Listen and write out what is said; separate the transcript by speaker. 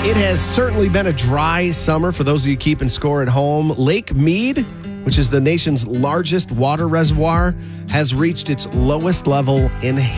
Speaker 1: It has certainly been a dry summer for those of you keeping score at home. Lake Mead, which is the nation's largest water reservoir, has reached its lowest level in